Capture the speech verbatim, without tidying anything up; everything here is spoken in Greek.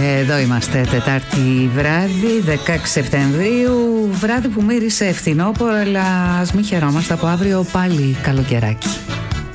Εδώ είμαστε, Τετάρτη βράδυ, δεκαέξι Σεπτεμβρίου, βράδυ που μύρισε φθινόπωρο, αλλά ας μην χαιρόμαστε, από αύριο πάλι καλοκαιράκι.